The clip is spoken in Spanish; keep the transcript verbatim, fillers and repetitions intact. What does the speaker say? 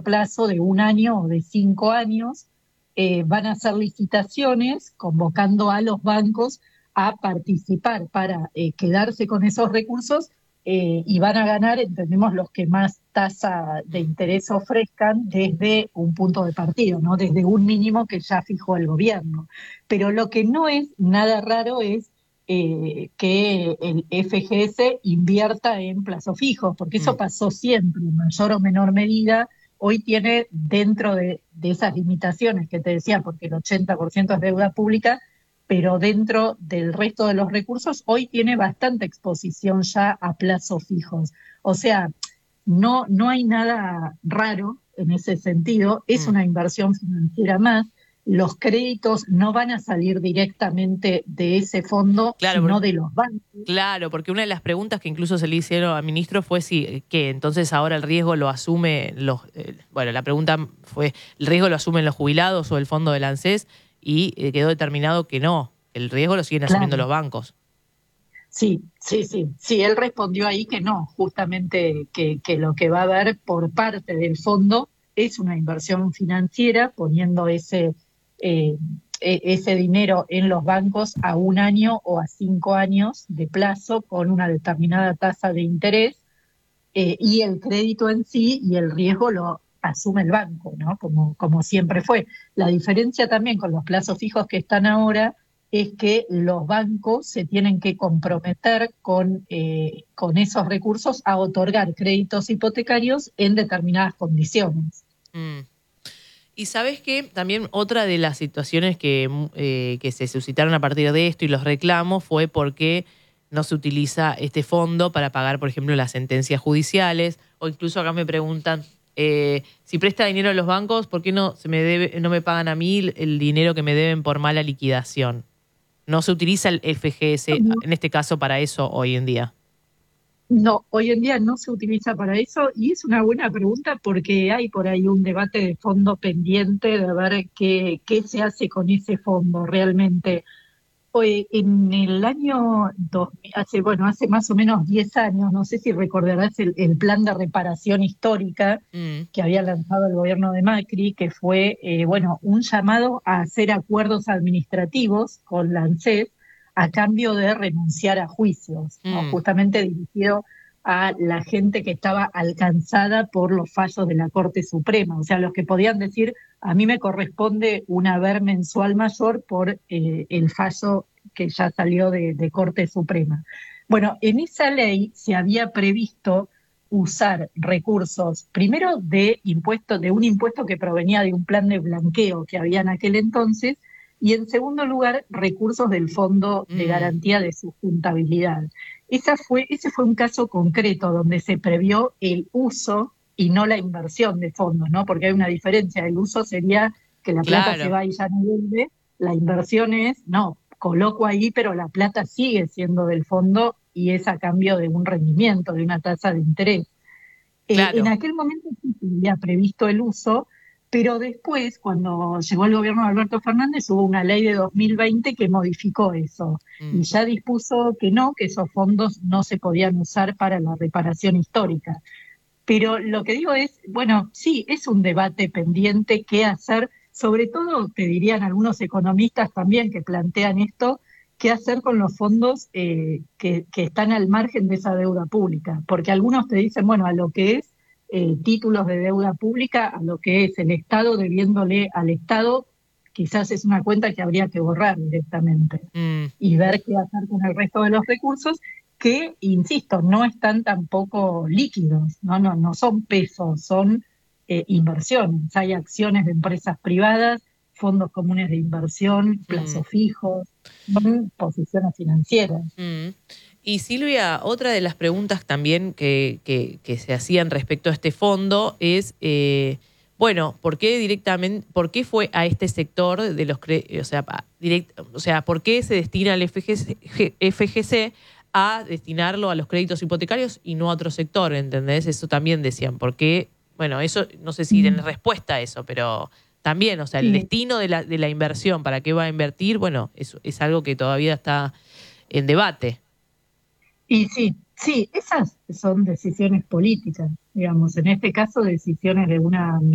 plazo de un año o de cinco años, eh, van a hacer licitaciones convocando a los bancos a participar para eh, quedarse con esos recursos eh, y van a ganar, entendemos, los que más tasa de interés ofrezcan desde un punto de partida, ¿no? Desde un mínimo que ya fijó el gobierno. Pero lo que no es nada raro es eh, que el F G S invierta en plazos fijos, porque eso Mm. pasó siempre, en mayor o menor medida. Hoy tiene dentro de, de esas limitaciones que te decía, porque el ochenta por ciento es deuda pública, pero dentro del resto de los recursos, hoy tiene bastante exposición ya a plazos fijos. O sea, no, no hay nada raro en ese sentido, es Mm. una inversión financiera más. Los créditos no van a salir directamente de ese fondo, Claro, sino por- de los bancos. claro, porque una de las preguntas que incluso se le hicieron al ministro fue si que entonces ahora el riesgo lo asume los, eh, bueno, la pregunta fue, ¿el riesgo lo asumen los jubilados o el fondo del ANSES? Y eh, quedó determinado que no, el riesgo lo siguen asumiendo Claro. los bancos. Sí, sí, sí. Sí, él respondió ahí que no, justamente que, que lo que va a haber por parte del fondo es una inversión financiera, poniendo ese, eh, e- ese dinero en los bancos a un año o a cinco años de plazo con una determinada tasa de interés, eh, y el crédito en sí y el riesgo lo asume el banco, ¿no? Como, como siempre fue. La diferencia también con los plazos fijos que están ahora es que los bancos se tienen que comprometer con, eh, con esos recursos a otorgar créditos hipotecarios en determinadas condiciones. Mm. Y sabes que también otra de las situaciones que, mm, eh, que se suscitaron a partir de esto y los reclamos fue porque no se utiliza este fondo para pagar, por ejemplo, las sentencias judiciales, o incluso acá me preguntan, eh, si presta dinero a los bancos, ¿por qué no, se me debe, no me pagan a mí el, el dinero que me deben por mala liquidación? No se utiliza el F G S, en este caso, para eso hoy en día. No, hoy en día no se utiliza para eso y es una buena pregunta porque hay por ahí un debate de fondo pendiente de ver qué, qué se hace con ese fondo realmente. Hoy, en el año dos mil, hace, bueno, hace más o menos diez años, no sé si recordarás el, el plan de reparación histórica Mm. que había lanzado el gobierno de Macri, que fue, eh, bueno, un llamado a hacer acuerdos administrativos con la ANSES a cambio de renunciar a juicios, ¿no? Mm. Justamente dirigido a la gente que estaba alcanzada por los fallos de la Corte Suprema, o sea, los que podían decir, a mí me corresponde un haber mensual mayor por eh, el fallo que ya salió de, de Corte Suprema. Bueno, en esa ley se había previsto usar recursos, primero de impuesto, de un impuesto que provenía de un plan de blanqueo que había en aquel entonces, y en segundo lugar, recursos del Fondo de Mm. Garantía de Sustentabilidad. Esa fue, ese fue un caso concreto donde se previó el uso y no la inversión de fondos, ¿no? Porque hay una diferencia. El uso sería que la plata se Claro. va y ya no vuelve. La inversión es, no, coloco ahí, pero la plata sigue siendo del fondo y es a cambio de un rendimiento, de una tasa de interés. Eh, en Claro. aquel momento sí se había previsto el uso, pero después, cuando llegó el gobierno de Alberto Fernández, hubo una ley de dos mil veinte que modificó eso y Mm. ya dispuso que no, que esos fondos no se podían usar para la reparación histórica. Pero lo que digo es, bueno, sí, es un debate pendiente qué hacer, sobre todo te dirían algunos economistas también que plantean esto, qué hacer con los fondos eh, que, que están al margen de esa deuda pública, porque algunos te dicen, bueno, a lo que es eh, títulos de deuda pública, a lo que es el Estado debiéndole al Estado, quizás es una cuenta que habría que borrar directamente Mm. y ver qué hacer con el resto de los recursos que, insisto, no están tampoco líquidos, no, no, no son pesos, son eh, inversiones. Hay acciones de empresas privadas, fondos comunes de inversión, Mm. plazos fijos, son posiciones financieras. Mm. Y Silvia, otra de las preguntas también que, que, que se hacían respecto a este fondo es, eh, bueno, ¿por qué directamente, por qué fue a este sector de los, cre- o sea, pa- direct, o sea, por qué se destina el F G C, G- F G C a destinarlo a los créditos hipotecarios y no a otro sector? ¿Entendés? Eso también decían, porque, bueno, eso, no sé si tienen Mm. respuesta a eso, pero también, o sea, el Sí, destino de la, de la inversión, para qué va a invertir, bueno, es, es algo que todavía está en debate. y sí, sí, esas son decisiones políticas, digamos, en este caso decisiones de una